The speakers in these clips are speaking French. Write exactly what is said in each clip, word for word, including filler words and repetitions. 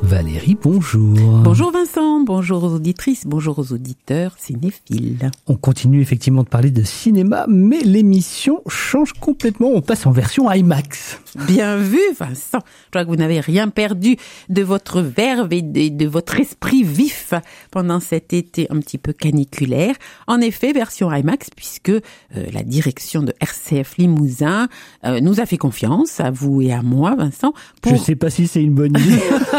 Valérie, bonjour. Bonjour Vincent, bonjour aux auditrices, bonjour aux auditeurs cinéphiles. On continue effectivement de parler de cinéma, mais l'émission change complètement. On passe en version IMAX. Bien vu Vincent, je crois que vous n'avez rien perdu de votre verve et de, de votre esprit vif pendant cet été un petit peu caniculaire. En effet, version IMAX, puisque euh, la direction de R C F Limousin euh, nous a fait confiance, à vous et à moi Vincent. Pour... Je sais pas si c'est une bonne idée.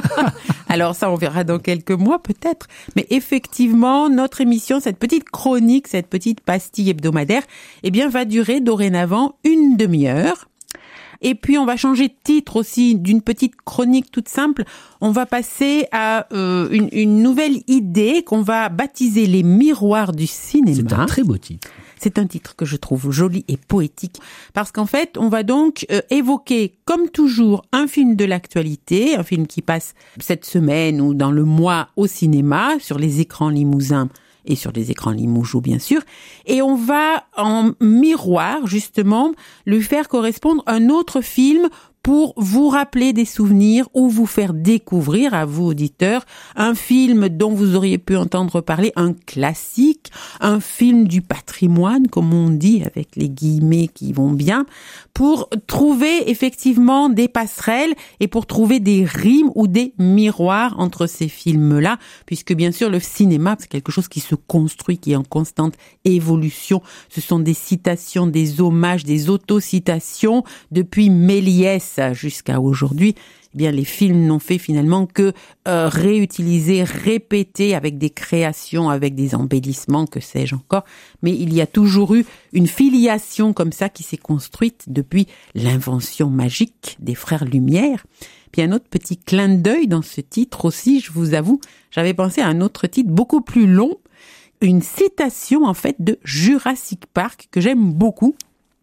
Alors ça, on verra dans quelques mois peut-être. Mais effectivement, notre émission, cette petite chronique, cette petite pastille hebdomadaire, eh bien, va durer dorénavant une demi-heure. Et puis, on va changer de titre aussi d'une petite chronique toute simple. On va passer à euh, une, une nouvelle idée qu'on va baptiser les miroirs du cinéma. C'est un très beau titre. C'est un titre que je trouve joli et poétique parce qu'en fait, on va donc euh, évoquer, comme toujours, un film de l'actualité, un film qui passe cette semaine ou dans le mois au cinéma, sur les écrans limousins et sur les écrans Limoujo, bien sûr. Et on va, en miroir, justement, lui faire correspondre un autre film pour vous rappeler des souvenirs ou vous faire découvrir, à vous auditeurs, un film dont vous auriez pu entendre parler, un classique, un film du patrimoine, comme on dit, avec les guillemets qui vont bien, pour trouver effectivement des passerelles et pour trouver des rimes ou des miroirs entre ces films-là, puisque bien sûr le cinéma, c'est quelque chose qui se construit, qui est en constante évolution. Ce sont des citations, des hommages, des autocitations depuis Méliès jusqu'à aujourd'hui. Eh bien, les films n'ont fait finalement que euh, réutiliser, répéter avec des créations, avec des embellissements, que sais-je encore. Mais il y a toujours eu une filiation comme ça qui s'est construite depuis l'invention magique des frères Lumière. Puis un autre petit clin d'œil dans ce titre aussi, je vous avoue, j'avais pensé à un autre titre beaucoup plus long, une citation en fait de Jurassic Park que j'aime beaucoup,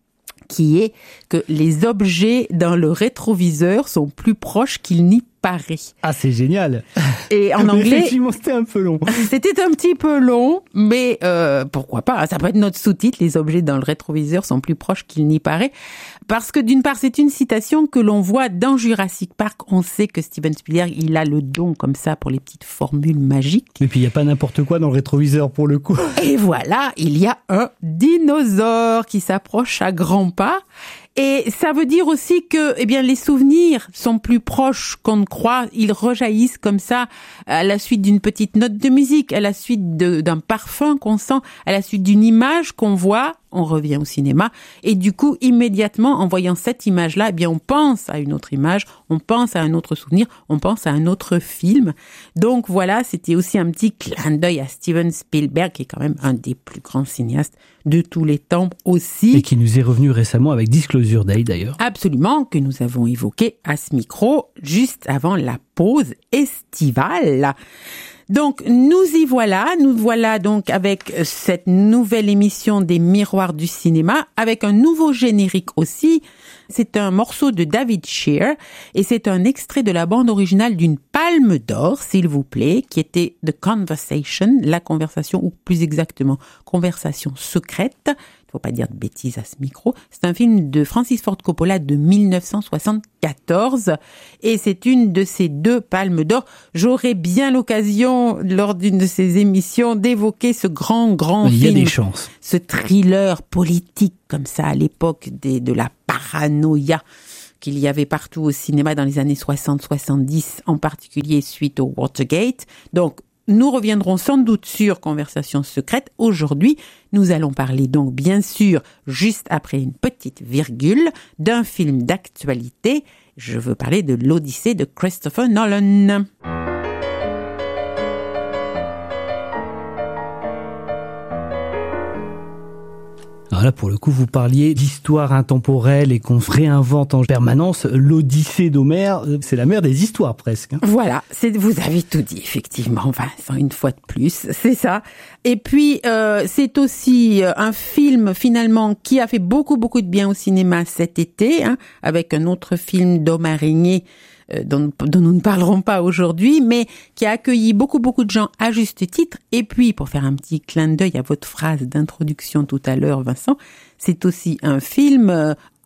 qui est que les objets dans le rétroviseur sont plus proches qu'il n'y paraît. Ah, c'est génial. Et en anglais, effectivement, c'était un peu long. C'était un petit peu long, mais euh, pourquoi pas. Ça peut être notre sous-titre, les objets dans le rétroviseur sont plus proches qu'il n'y paraît. Parce que d'une part, c'est une citation que l'on voit dans Jurassic Park. On sait que Steven Spielberg, il a le don comme ça pour les petites formules magiques. Et puis, il n'y a pas n'importe quoi dans le rétroviseur pour le coup. Et voilà, il y a un dinosaure qui s'approche à grands pas. Et ça veut dire aussi que, eh bien, les souvenirs sont plus proches qu'on ne croit. Ils rejaillissent comme ça à la suite d'une petite note de musique, à la suite de, d'un parfum qu'on sent, à la suite d'une image qu'on voit. On revient au cinéma. Et du coup, immédiatement, en voyant cette image-là, eh bien, on pense à une autre image, on pense à un autre souvenir, on pense à un autre film. Donc voilà, c'était aussi un petit clin d'œil à Steven Spielberg, qui est quand même un des plus grands cinéastes de tous les temps aussi. Et qui nous est revenu récemment avec Disclosure Day, d'ailleurs. Absolument, que nous avons évoqué à ce micro, juste avant la pause estivale. Donc, nous y voilà, nous voilà donc avec cette nouvelle émission des Miroirs du cinéma, avec un nouveau générique aussi. C'est un morceau de David Shear et c'est un extrait de la bande originale d'une Palme d'Or, s'il vous plaît, qui était The Conversation, la conversation, ou plus exactement, conversation secrète. Il ne faut pas dire de bêtises à ce micro. C'est un film de Francis Ford Coppola de mille neuf cent soixante-quatorze et c'est une de ces deux Palmes d'Or. J'aurai bien l'occasion, lors d'une de ces émissions, d'évoquer ce grand, grand Il film. Il y a des chances. Ce thriller politique, comme ça, à l'époque des, de la paranoïa qu'il y avait partout au cinéma dans les années soixante soixante-dix, en particulier suite au Watergate. Donc, nous reviendrons sans doute sur Conversation secrète. Aujourd'hui, nous allons parler donc bien sûr, juste après une petite virgule, d'un film d'actualité. Je veux parler de l'Odyssée de Christopher Nolan. Alors là, pour le coup, vous parliez d'histoire intemporelle et qu'on se réinvente en permanence. L'Odyssée d'Homère, c'est la mère des histoires presque. Voilà, c'est, vous avez tout dit, effectivement, Vincent, une fois de plus, c'est ça. Et puis, euh, c'est aussi un film, finalement, qui a fait beaucoup, beaucoup de bien au cinéma cet été, hein, avec un autre film d'homme araignée, Dont, dont nous ne parlerons pas aujourd'hui, mais qui a accueilli beaucoup, beaucoup de gens à juste titre. Et puis, pour faire un petit clin d'œil à votre phrase d'introduction tout à l'heure, Vincent, c'est aussi un film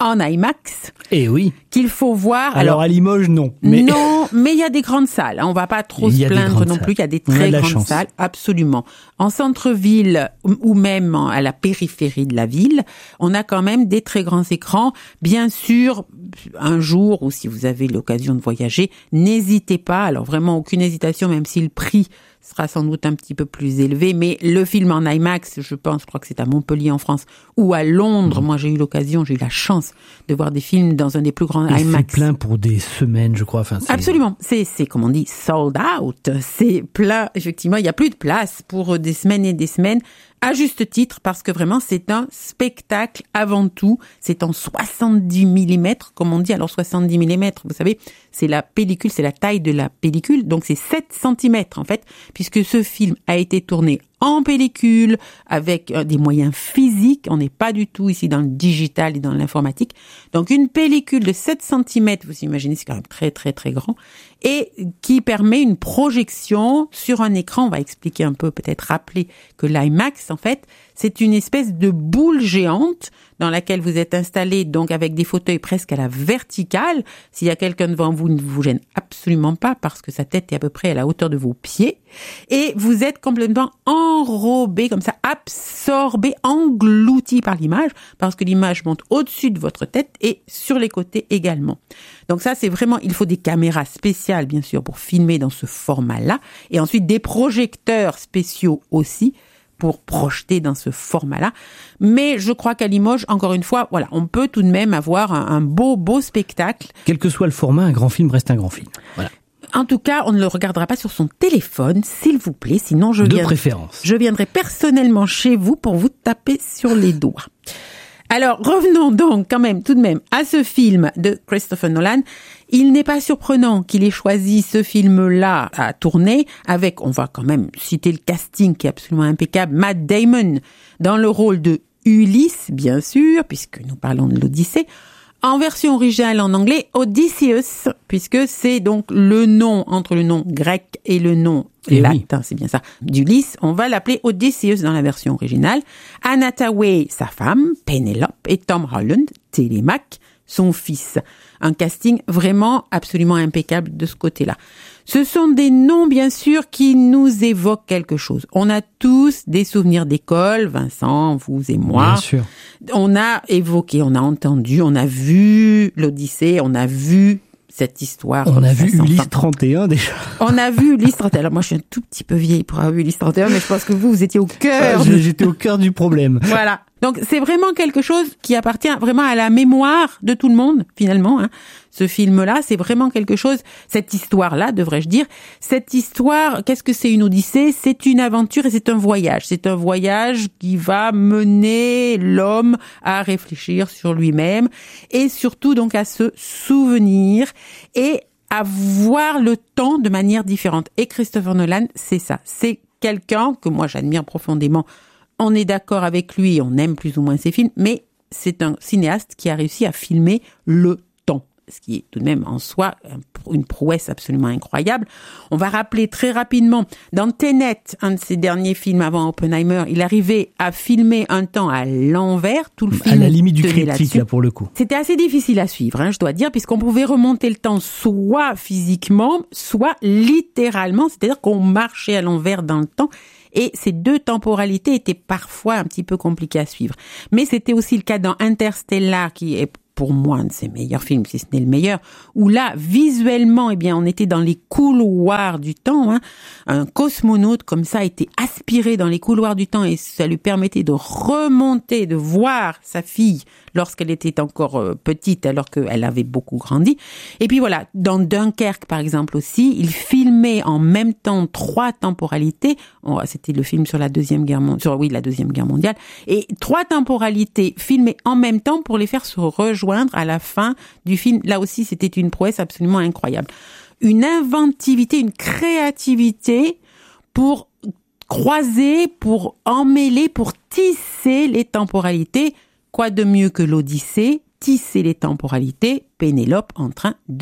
en IMAX. Eh oui. Qu'il faut voir. Alors, alors à Limoges, non. Mais... Non, mais il y a des grandes salles. On va pas trop se plaindre non plus. Il y a des très grandes chance. salles. Absolument. En centre-ville ou même à la périphérie de la ville, on a quand même des très grands écrans. Bien sûr, un jour, ou si vous avez l'occasion de voyager, n'hésitez pas. Alors vraiment, aucune hésitation, même si le prix sera sans doute un petit peu plus élevé, mais le film en IMAX, je pense, je crois que c'est à Montpellier en France, ou à Londres, mmh. moi j'ai eu l'occasion, j'ai eu la chance de voir des films dans un des plus grands Et IMAX. C'est plein pour des semaines, je crois. Enfin, c'est... Absolument, c'est, c'est comme on dit, sold out, c'est plein, effectivement, il n'y a plus de place pour des semaines et des semaines, à juste titre, parce que vraiment c'est un spectacle avant tout, c'est en soixante-dix millimètres, comme on dit, alors soixante-dix millimètres, vous savez, c'est la pellicule, c'est la taille de la pellicule, donc c'est sept centimètres en fait, puisque ce film a été tourné en pellicule, avec euh, des moyens physiques, on n'est pas du tout ici dans le digital et dans l'informatique, donc une pellicule de sept centimètres, vous imaginez, c'est quand même très très très grand, et qui permet une projection sur un écran, on va expliquer un peu, peut-être rappeler que l'IMAX, en fait, c'est une espèce de boule géante dans laquelle vous êtes installé, donc avec des fauteuils presque à la verticale. S'il y a quelqu'un devant vous, ne vous gêne absolument pas parce que sa tête est à peu près à la hauteur de vos pieds. Et vous êtes complètement enrobé, comme ça, absorbé, englouti par l'image, parce que l'image monte au-dessus de votre tête et sur les côtés également. Donc ça, c'est vraiment, il faut des caméras spéciales, bien sûr, pour filmer dans ce format-là, et ensuite des projecteurs spéciaux aussi, pour projeter dans ce format-là. Mais je crois qu'à Limoges, encore une fois, voilà, on peut tout de même avoir un, un beau, beau spectacle. Quel que soit le format, un grand film reste un grand film. Voilà. En tout cas, on ne le regardera pas sur son téléphone, s'il vous plaît, sinon je, de viens, préférence. je viendrai personnellement chez vous pour vous taper sur les doigts. Alors, revenons donc quand même, tout de même, à ce film de Christopher Nolan. Il n'est pas surprenant qu'il ait choisi ce film-là à tourner avec, on va quand même citer le casting qui est absolument impeccable, Matt Damon dans le rôle de Ulysse, bien sûr, puisque nous parlons de l'Odyssée. En version originale en anglais, Odysseus, puisque c'est donc le nom, entre le nom grec et le nom et latin, oui. C'est bien ça, d'Ulysse. On va l'appeler Odysseus dans la version originale. Anne Hathaway, sa femme, Penelope, et Tom Holland, Télémaque, son fils. Un casting vraiment absolument impeccable de ce côté-là. Ce sont des noms, bien sûr, qui nous évoquent quelque chose. On a tous des souvenirs d'école, Vincent, vous et moi. Bien sûr. On a évoqué, on a entendu, on a vu l'Odyssée, on a vu cette histoire. On a vu Ulysse trente et un déjà. On a vu Ulysse trente et un. Alors moi, je suis un tout petit peu vieille pour avoir vu Ulysse trente et un, mais je pense que vous, vous étiez au cœur. Ah, j'étais au cœur du problème. Voilà. Donc c'est vraiment quelque chose qui appartient vraiment à la mémoire de tout le monde, finalement. Hein. Ce film-là, c'est vraiment quelque chose, cette histoire-là, devrais-je dire. Cette histoire, qu'est-ce que c'est une odyssée ? C'est une aventure et c'est un voyage. C'est un voyage qui va mener l'homme à réfléchir sur lui-même et surtout donc à se souvenir et à voir le temps de manière différente. Et Christopher Nolan, c'est ça. C'est quelqu'un que moi j'admire profondément. On est d'accord avec lui, on aime plus ou moins ses films, mais c'est un cinéaste qui a réussi à filmer le temps, ce qui est tout de même en soi une prouesse absolument incroyable. On va rappeler très rapidement, dans Tenet, un de ses derniers films avant Oppenheimer, il arrivait à filmer un temps à l'envers, tout le film. À la limite du critique, là, pour le coup. C'était assez difficile à suivre, hein, je dois dire, puisqu'on pouvait remonter le temps soit physiquement, soit littéralement, c'est-à-dire qu'on marchait à l'envers dans le temps. Et ces deux temporalités étaient parfois un petit peu compliquées à suivre. Mais c'était aussi le cas dans Interstellar, qui est pour moi un de ses meilleurs films, si ce n'est le meilleur, où là, visuellement, eh bien, on était dans les couloirs du temps. Hein. Un cosmonaute, comme ça, était aspiré dans les couloirs du temps et ça lui permettait de remonter, de voir sa fille lorsqu'elle était encore euh, petite, alors qu'elle avait beaucoup grandi. Et puis voilà, dans Dunkerque, par exemple aussi, il filmait en même temps trois temporalités. Oh, c'était le film sur la deuxième guerre mondiale, sur oui, la deuxième guerre mondiale. Et trois temporalités filmées en même temps pour les faire se rejoindre à la fin du film. Là aussi, c'était une prouesse absolument incroyable. Une inventivité, une créativité pour croiser, pour emmêler, pour tisser les temporalités. Quoi de mieux que l'Odyssée, tisser les temporalités, Pénélope en train de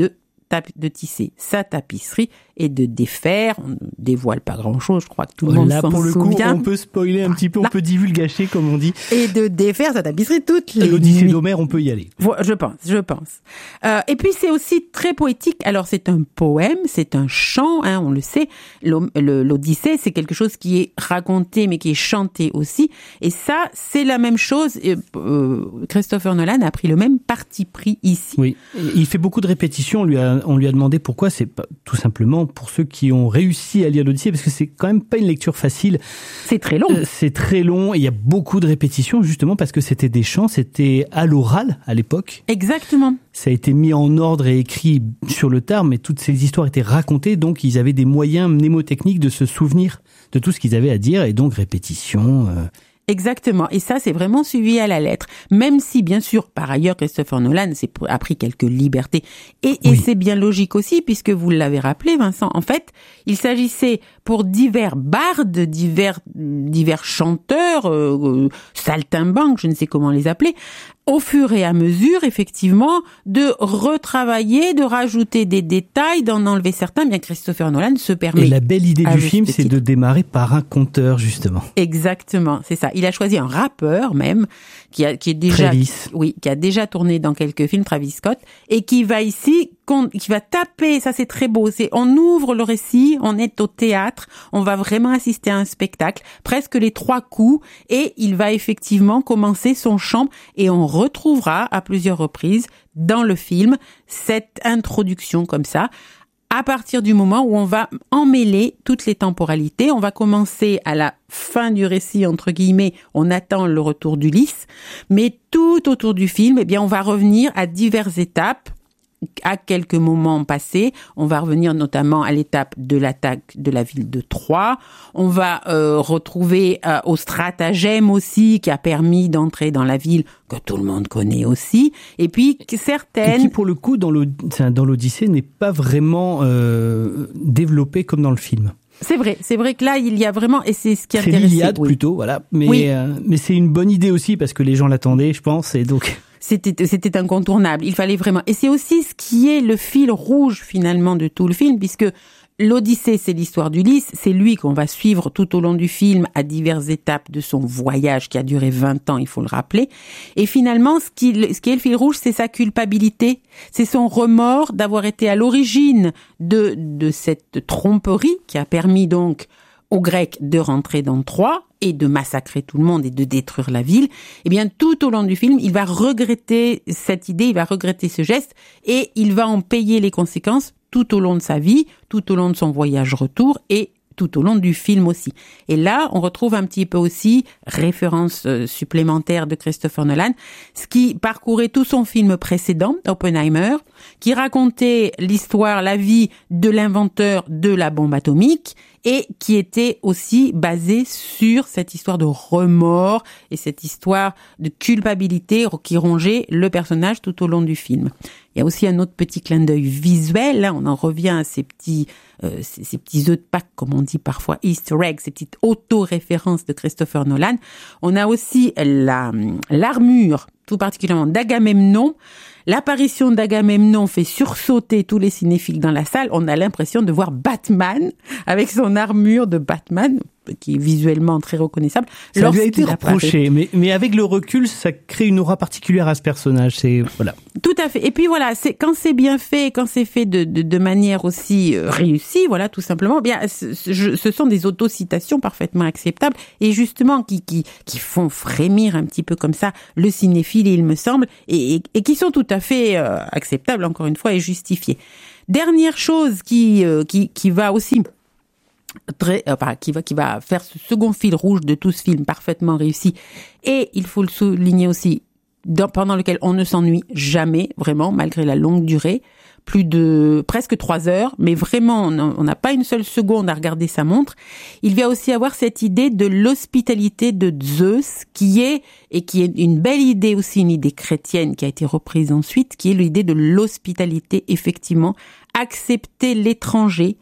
tap- de tisser sa tapisserie et de défaire. On ne dévoile pas grand-chose, je crois que tout le monde Là, s'en pour le souvient. coup, on peut spoiler un petit peu, on Là. peut divulgacher, comme on dit. Et de défaire sa tapisserie toutes les L'Odyssée nuits. d'Homère, on peut y aller. Vo- Je pense, je pense. Euh, et puis c'est aussi très poétique. Alors c'est un poème, c'est un chant, hein, on le sait. L'O- le- L'Odyssée, c'est quelque chose qui est raconté, mais qui est chanté aussi. Et ça, c'est la même chose. Et, euh, Christopher Nolan a pris le même parti pris ici. Oui, il fait beaucoup de répétitions. On lui a, on lui a demandé pourquoi. C'est pas, tout simplement pour ceux qui ont réussi à lire l'Odyssée, parce que c'est quand même pas une lecture facile. C'est très long. Euh, c'est très long et il y a beaucoup de répétitions, justement parce que c'était des chants, c'était à l'oral à l'époque. Exactement. Ça a été mis en ordre et écrit sur le tard, mais toutes ces histoires étaient racontées, donc ils avaient des moyens mnémotechniques de se souvenir de tout ce qu'ils avaient à dire, et donc répétition. Euh... Exactement. Et ça, c'est vraiment suivi à la lettre. Même si, bien sûr, par ailleurs, Christopher Nolan s'est pr- a pris quelques libertés. Et, et Oui. c'est bien logique aussi, puisque vous l'avez rappelé, Vincent. En fait, il s'agissait pour divers bardes, divers, divers chanteurs, euh, euh, saltimbanques, je ne sais comment les appeler, au fur et à mesure, effectivement, de retravailler, de rajouter des détails, d'en enlever certains. Bien, Christopher Nolan se permet. Et la belle idée à du juste film, c'est titre. de démarrer par un conteur, justement. Exactement, c'est ça. Il a choisi un rappeur même qui a qui est déjà Travis. oui, qui a déjà tourné dans quelques films, Travis Scott, et qui va ici con- qui va taper, ça c'est très beau, c'est on ouvre le récit, on est au théâtre, on va vraiment assister à un spectacle, presque les trois coups, et il va effectivement commencer son chant, et on retrouvera à plusieurs reprises dans le film cette introduction comme ça, à partir du moment où on va emmêler toutes les temporalités. On va commencer à la fin du récit, entre guillemets, on attend le retour d'Ulysse, mais tout autour du film, eh bien, on va revenir à diverses étapes, à quelques moments passés. On va revenir notamment à l'étape de l'attaque de la ville de Troie. On va euh, retrouver euh, au stratagème aussi qui a permis d'entrer dans la ville que tout le monde connaît aussi. Et puis Et certaines... qui, pour le coup, dans l'O- enfin, dans l'Odyssée, n'est pas vraiment euh, développé comme dans le film. C'est vrai, c'est vrai que là, il y a vraiment... Et c'est ce qui C'est intéresse. l'Iliade oui. plutôt, voilà. Mais, Oui. euh, mais c'est une bonne idée aussi parce que les gens l'attendaient, je pense, et donc... C'était, c'était incontournable. Il fallait vraiment. Et c'est aussi ce qui est le fil rouge finalement de tout le film, puisque l'Odyssée, c'est l'histoire d'Ulysse. C'est lui qu'on va suivre tout au long du film à diverses étapes de son voyage qui a duré vingt ans, il faut le rappeler. Et finalement, ce qui, ce qui est le fil rouge, c'est sa culpabilité. C'est son remords d'avoir été à l'origine de, de cette tromperie qui a permis donc aux Grecs de rentrer dans Troie et de massacrer tout le monde et de détruire la ville. Eh bien, tout au long du film, il va regretter cette idée, il va regretter ce geste et il va en payer les conséquences tout au long de sa vie, tout au long de son voyage retour et tout au long du film aussi. Et là, on retrouve un petit peu aussi, référence euh, supplémentaire de Christopher Nolan, ce qui parcourait tout son film précédent, Oppenheimer, qui racontait l'histoire, la vie de l'inventeur de la bombe atomique et qui était aussi basé sur cette histoire de remords et cette histoire de culpabilité qui rongeait le personnage tout au long du film. Il y a aussi un autre petit clin d'œil visuel, là, on en revient à ces petits, euh, ces, ces petits œufs de Pâques, comme on dit parfois, Easter eggs, ces petites auto-références de Christopher Nolan. On a aussi la, l'armure, tout particulièrement d'Agamemnon. L'apparition d'Agamemnon fait sursauter tous les cinéphiles dans la salle. On a l'impression de voir Batman avec son armure de Batman, qui est visuellement très reconnaissable. Ça lui a été lorsqu'il apparaît. reproché, mais, mais avec le recul, ça crée une aura particulière à ce personnage. C'est, voilà. Tout à fait. Et puis voilà, c'est quand c'est bien fait, quand c'est fait de, de, de manière aussi euh, réussie, voilà, tout simplement, bien, ce, ce, ce sont des autocitations parfaitement acceptables et justement qui, qui, qui font frémir un petit peu comme ça le cinéphile, il me semble, et, et, et qui sont tout à fait euh, acceptables, encore une fois, et justifiées. Dernière chose qui, euh, qui, qui va aussi très, enfin, qui va, qui va faire ce second fil rouge de tout ce film parfaitement réussi, et il faut le souligner aussi, dans, pendant lequel on ne s'ennuie jamais, vraiment, malgré la longue durée, plus de presque trois heures, mais vraiment, on n'a pas une seule seconde à regarder sa montre. Il va aussi avoir cette idée de l'hospitalité de Zeus, qui est, et qui est une belle idée aussi, une idée chrétienne qui a été reprise ensuite, qui est l'idée de l'hospitalité, effectivement, accepter l'étranger,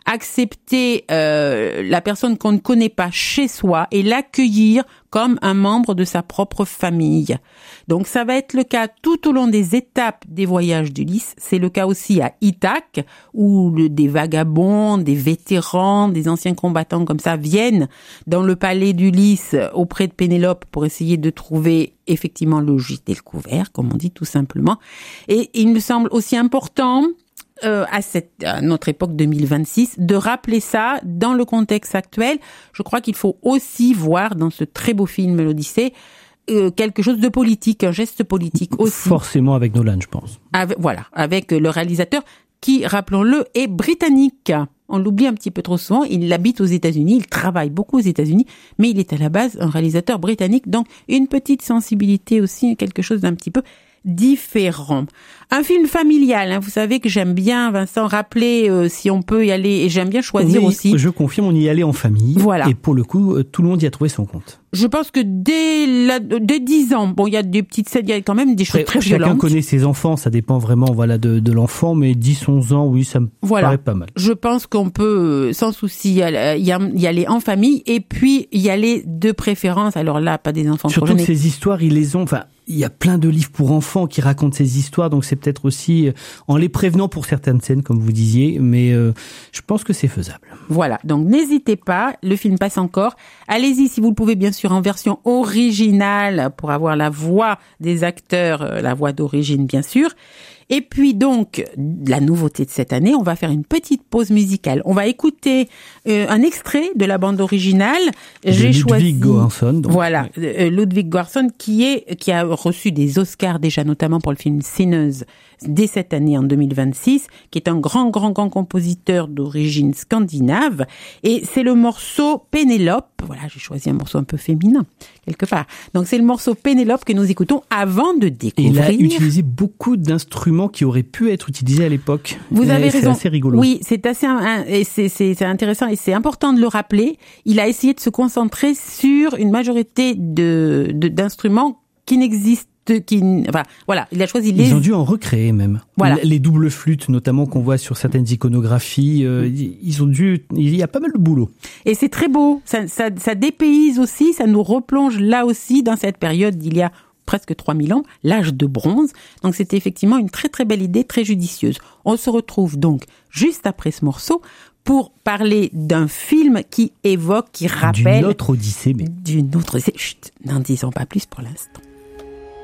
accepter euh, la personne qu'on ne connaît pas chez soi et l'accueillir comme un membre de sa propre famille. Donc ça va être le cas tout au long des étapes des voyages d'Ulysse. C'est le cas aussi à Ithaque, où le, des vagabonds, des vétérans, des anciens combattants comme ça viennent dans le palais d'Ulysse auprès de Pénélope pour essayer de trouver effectivement le gîte et le couvert, comme on dit tout simplement. Et il me semble aussi important Euh, à, cette, à notre époque deux mille vingt-six, de rappeler ça dans le contexte actuel. Je crois qu'il faut aussi voir dans ce très beau film l'Odyssée euh, quelque chose de politique, un geste politique aussi. Forcément avec Nolan, je pense. Avec, voilà, avec le réalisateur qui, rappelons-le, est britannique. On l'oublie un petit peu trop souvent. Il habite aux États-Unis, il travaille beaucoup aux États-Unis, mais il est à la base un réalisateur britannique, donc une petite sensibilité aussi, quelque chose d'un petit peu différent. Un film familial, hein, vous savez que j'aime bien, Vincent, rappeler euh, si on peut y aller, et j'aime bien choisir oui, aussi. Je confirme, on y allait en famille. Voilà. Et pour le coup, tout le monde y a trouvé son compte. Je pense que dès, la, dès dix ans, bon, il y a des petites scènes, il y a quand même des choses Après, très violentes. Chacun connaît ses enfants, ça dépend vraiment, voilà, de, de l'enfant, mais dix onze ans, oui, ça me voilà. paraît pas mal. Je pense qu'on peut, sans souci, y aller, y aller en famille, et puis y aller de préférence. Alors là, pas des enfants Surtout trop que jeunes. ces histoires, ils les ont, enfin, il y a plein de livres pour enfants qui racontent ces histoires, donc c'est peut-être aussi en les prévenant pour certaines scènes, comme vous disiez, mais euh, je pense que c'est faisable. Voilà, donc n'hésitez pas, le film passe encore. Allez-y si vous le pouvez, bien sûr, en version originale pour avoir la voix des acteurs, la voix d'origine, bien sûr. Et puis donc, la nouveauté de cette année, on va faire une petite pause musicale. On va écouter euh, un extrait de la bande originale. De J'ai Ludwig choisi, Göransson. Donc. Voilà, euh, Ludwig Göransson qui est qui a reçu des Oscars déjà, notamment pour le film Sinners dès cette année en deux mille vingt-six, qui est un grand grand grand compositeur d'origine scandinave. Et c'est le morceau Pénélope. Voilà, j'ai choisi un morceau un peu féminin quelque part. Donc c'est le morceau Pénélope que nous écoutons avant de découvrir. Il a utilisé beaucoup d'instruments qui auraient pu être utilisés à l'époque. Vous avez c'est raison. C'est assez rigolo. Oui, c'est assez et c'est, c'est, c'est intéressant et c'est important de le rappeler. Il a essayé de se concentrer sur une majorité de, de d'instruments qui n'existent qui enfin voilà, il a choisi les Ils ont dû en recréer même. Voilà. Les doubles flûtes notamment qu'on voit sur certaines iconographies, euh, ils ont dû il y a pas mal de boulot. Et c'est très beau, ça ça ça dépayse aussi, ça nous replonge là aussi dans cette période d'il y a presque trois mille ans, l'âge de bronze. Donc c'était effectivement une très très belle idée, très judicieuse. On se retrouve donc juste après ce morceau pour parler d'un film qui évoque, qui rappelle... D'une autre Odyssée. Mais... D'une autre Odyssée. Chut, n'en disons pas plus pour l'instant.